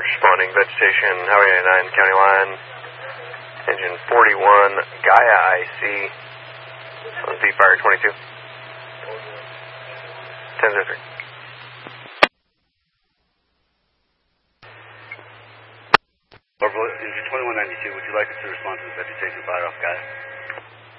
responding, vegetation, Highway 99, County Line, engine 41, Gaia IC, on Z-Fire 22. 10-3. Orbital, engine 2192, would you like us to respond to the vegetation fire off Gaia?